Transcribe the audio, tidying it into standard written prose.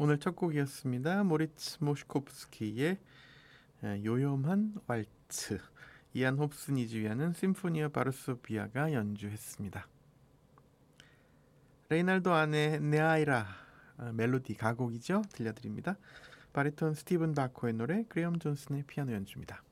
오늘 첫 곡이었습니다. 모리츠 모시코프스키의 요염한 왈츠, 이안 홉슨이 지휘하는 심포니어 바르소비아가 연주했습니다. 레이날도 안의 네아이라, 멜로디 가곡이죠. 들려드립니다. 바리톤 스티븐 바코의 노래, 그레엄 존슨의 피아노 연주입니다.